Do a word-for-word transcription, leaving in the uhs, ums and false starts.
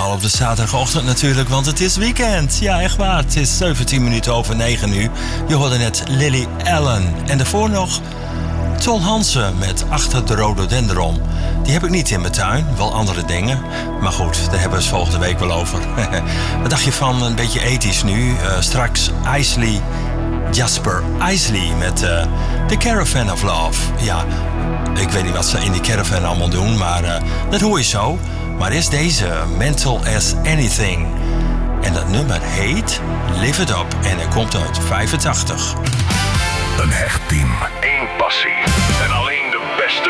allemaal op de zaterdagochtend natuurlijk, want het is weekend. Ja, echt waar. Het is zeventien minuten over negen nu. Je hoorde net Lily Allen. En daarvoor nog Tol Hansen met Achter de Rhododendron. Die heb ik niet in mijn tuin, wel andere dingen. Maar goed, daar hebben we het volgende week wel over. Wat dacht je van een beetje ethisch nu? Uh, straks Isley, Jasper Isley met uh, The Caravan of Love. Ja, ik weet niet wat ze in die caravan allemaal doen, maar uh, dat hoor je zo. Maar is deze Mental as Anything. En dat nummer heet Live It Up en hij komt uit vijfentachtig. Een hecht team, één passie. En